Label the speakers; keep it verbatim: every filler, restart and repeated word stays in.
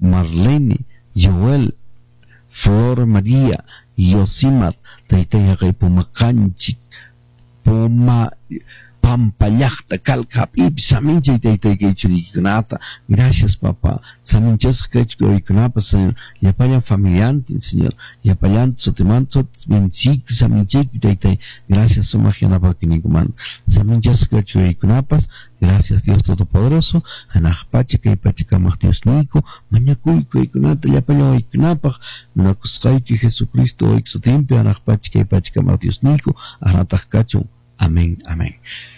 Speaker 1: Marlene, Joel, Flor María, Yosimar, Taytay Pumacanchi, Puma Pampallachta, Calcapip, Samincha, Taytay Gaichurignata. Gracias, papá. Saminchas Kachgoikunapa, Señor. Yapayan familiante, Señor. Yapayan Sotemanto, Benchik, Saminchik, Taytay. Gracias, Somagianapa Kiniguman. Saminchas Kachgoikunapas. Gracias, Dios Todopoderoso. Anahpacha, Kaipachicamach Dios Nico. Mañacuy, Kaikunata, Yapayan Oikunapach. Nunakuskai, Jesucristo, Oixotimpe, Anahpacha, Kaipachicamach Dios Nico. Anatachcacho. Amén, amén.